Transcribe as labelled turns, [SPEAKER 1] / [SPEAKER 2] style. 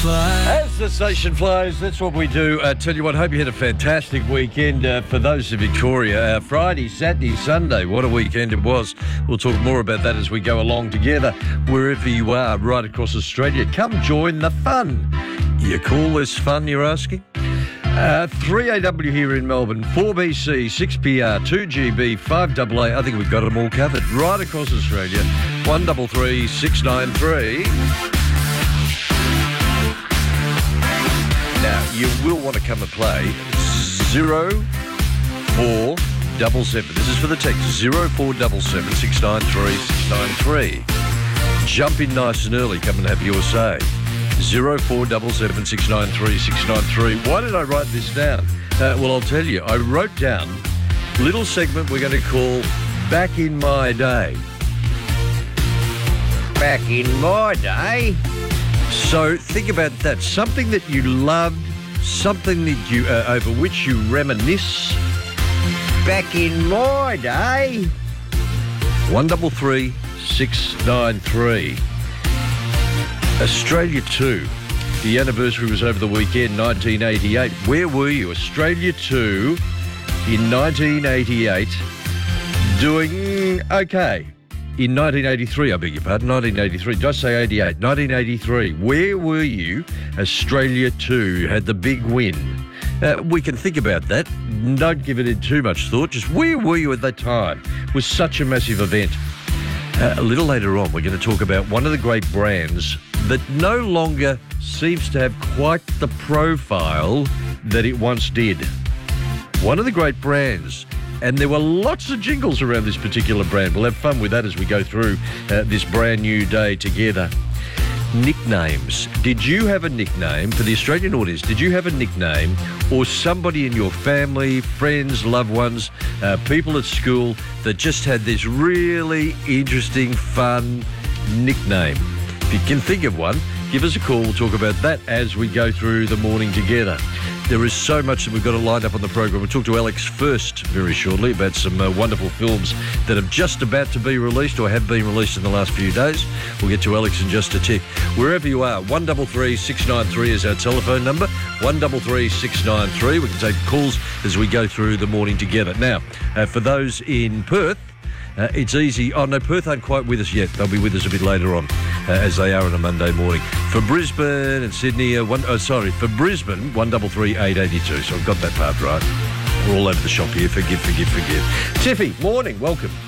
[SPEAKER 1] flies.
[SPEAKER 2] As the station flies, that's what we do. Tell you what, hope you had a fantastic weekend. For those in Victoria, Friday, Saturday, Sunday, what a weekend it was. We'll talk more about that as we go along together, wherever you are, right across Australia. Come join the fun. You call this fun, you're asking? 3AW here in Melbourne, 4BC, 6PR, 2GB, 5AA. I think we've got them all covered. Right across Australia, 133 693. Now, you will want to come and play 0477. This is for the text, 0477 693 693. Jump in nice and early, come and have your say. 0477 693 693. Why did I write this down? Well, I'll tell you. I wrote down a little segment we're going to call Back in My Day. Back in my day? So think about that. Something that you loved, something that you over which you reminisce. Back in my day. 133 693. Australia 2. The anniversary was over the weekend, 1988. Where were you? Australia 2 in 1988 doing okay. In 1983, I beg your pardon, 1983. Did I say 88? 1983. Where were you? Australia 2 had the big win. We can think about that. Don't give it in too much thought. Just where were you at that time? It was such a massive event. A little later on, we're going to talk about one of the great brands that no longer seems to have quite the profile that it once did. One of the great brands. And there were lots of jingles around this particular brand. We'll have fun with that as we go through this brand new day together. Nicknames. Did you have a nickname for the Australian audience? Did you have a nickname or somebody in your family, friends, loved ones, people at school that just had this really interesting, fun nickname? If you can think of one, give us a call. We'll talk about that as we go through the morning together. There is so much that we've got to line up on the program. We'll talk to Alex first very shortly about some wonderful films that are just about to be released or have been released in the last few days. We'll get to Alex in just a tick. Wherever you are, 133 693 is our telephone number, 133 693. We can take calls as we go through the morning together. Now, for those in Perth, it's easy. Oh, no, Perth aren't quite with us yet. They'll be with us a bit later on, as they are on a Monday morning. For Brisbane and Sydney, for Brisbane, 133 882. So I've got that part right. We're all over the shop here. Forgive. Tiffy, morning. Welcome.